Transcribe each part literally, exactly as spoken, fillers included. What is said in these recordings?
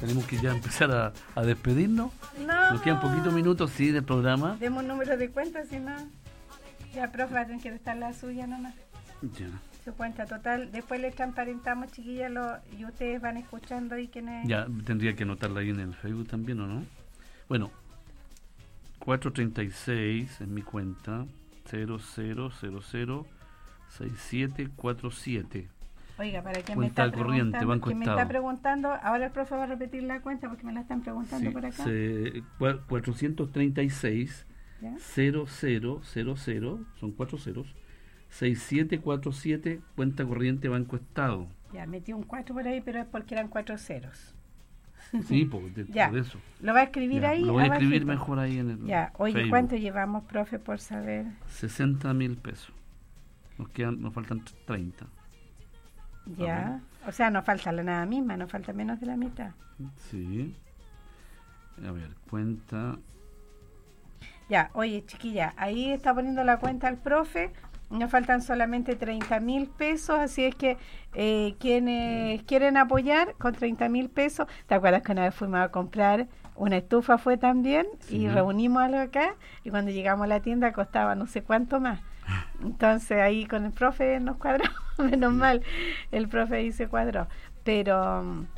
tenemos que ya empezar a, a despedirnos. No. Nos quedan poquitos minutos, sí, del programa. Demos un número de cuenta, si no. Ya, profe, va a tener que estar la suya nomás. Ya. Su cuenta total. Después les transparentamos, chiquillas, lo, y ustedes van escuchando ahí quiénes. Ya, tendría que anotarla ahí en el Facebook también, ¿o no? Bueno, cuatrocientos treinta y seis en mi cuenta, cero cero cero cero seis siete cuatro siete. Oiga, para quien Cuenta me está corriente, preguntando, Banco quien me Estado. está preguntando, ahora el profe va a repetir la cuenta porque me la están preguntando Sí, por acá. se, cua- cuatrocientos treinta y seis ¿Ya? cero cero cero cero, son cuatro ceros, seis siete cuatro siete, cuenta corriente Banco Estado. Ya, metí un cuatro por ahí, pero es porque eran cuatro ceros. Sí, por, de- Ya. por eso. ¿Lo va a escribir Ya, ahí? lo voy a escribir abajito? mejor ahí en el Ya, oye, Facebook. ¿cuánto llevamos, profe, por saber? sesenta mil pesos. Nos quedan, nos faltan treinta. Ya, o sea, no falta la nada misma, no falta menos de la mitad. Sí. A ver, cuenta. Ya, oye, chiquilla, ahí está poniendo la cuenta al profe. Nos faltan solamente treinta mil pesos, así es que eh, quienes quieren apoyar con treinta mil pesos, ¿te acuerdas que una vez fuimos a comprar una estufa fue también? Sí. Y reunimos algo acá y cuando llegamos a la tienda costaba no sé cuánto más. Entonces ahí con el profe nos cuadró, menos mal, el profe ahí se cuadró. Pero um,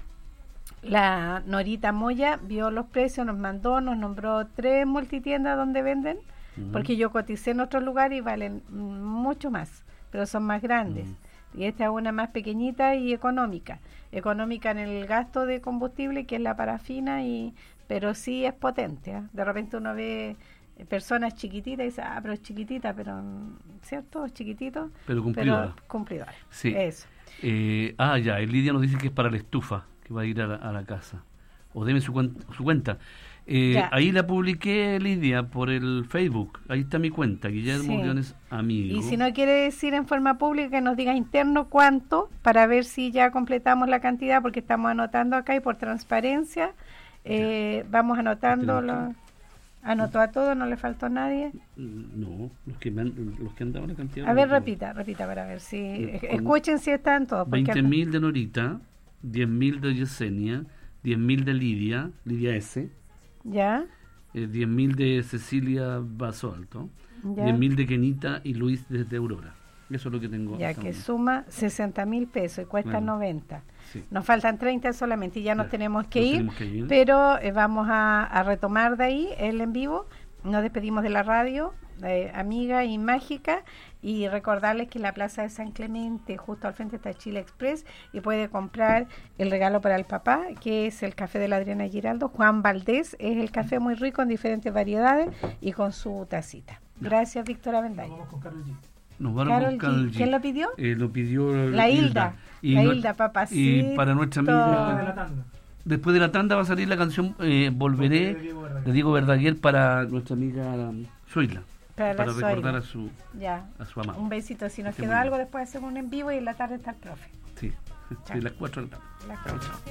la Norita Moya vio los precios, nos mandó, nos nombró tres multitiendas donde venden, Ujú. porque yo coticé en otro lugar y valen mm, mucho más, pero son más grandes. Ujú. Y esta es una más pequeñita y económica. Económica en el gasto de combustible, que es la parafina, y pero sí es potente. ¿eh? De repente uno ve eh, personas chiquititas y dice, ah, pero es chiquitita, pero, mm, ¿cierto? Es chiquitito. Pero cumplidora. Pero cumplidora. Sí. Eso. Eh, ah, ya, el Lidia nos dice que es para la estufa, que va a ir a la, a la casa. O deme su, cuen- su cuenta. Eh, Ya. ahí la publiqué, Lidia, por el Facebook. Ahí está mi cuenta, Guillermo Sí. Briones Amigo. Y si no quiere decir en forma pública, que nos diga interno cuánto, para ver si ya completamos la cantidad, porque estamos anotando acá y por transparencia eh, vamos anotando. Tenemos Lo, anotó a todos, no le faltó a nadie. Mm, No, los que, me han, los que han dado la cantidad. A ver, no, repita, repita para ver si... Eh, con Escuchen si están todos. porque veinte mil de Norita, diez mil de Yesenia, diez mil de Lidia, Lidia S, ¿Ya? eh, diez mil de Cecilia Basolto, ¿Ya? diez mil de Kenita y Luis desde Aurora. Eso es lo que tengo. Ya hasta que ahora. suma sesenta mil pesos y cuesta Bueno, noventa. sí. Nos faltan treinta solamente y ya nos Ya, tenemos que nos ir, tenemos que ir. pero eh, vamos a, a retomar de ahí el en vivo. Nos despedimos de la radio, de amiga y mágica, y recordarles que en la Plaza de San Clemente, justo al frente está Chile Express, y puede comprar el regalo para el papá, que es el café de la Adriana Giraldo. Juan Valdés es el café muy rico en diferentes variedades y con su tacita. Gracias, Víctor Avendaño. Vamos con Carlos G. Nos van Karol a buscar G. el G. ¿Quién lo pidió? Eh, lo pidió La Hilda. Y La no- Hilda, papacito. Y para nuestra amiga. Después de la tanda. Después de la tanda va a salir la canción eh, Volveré de Diego Verdaguer. de Diego Verdaguer para nuestra amiga um, Zoila. Para la recordar Zoila. a su, Ya. a su amado. Un besito. Si nos Esté quedó muy algo, bien. después hacemos un en vivo y en la tarde está el profe. Sí, Chao. sí, las cuatro de la tarde. Las Chao, cuatro. chao.